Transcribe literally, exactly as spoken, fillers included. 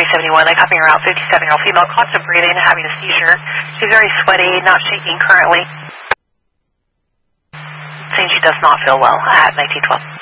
three seventy-one. I copy her out, fifty-seven-year-old female, constant breathing, having a seizure. She's very sweaty, not shaking currently. Saying she does not feel well at nineteen twelve.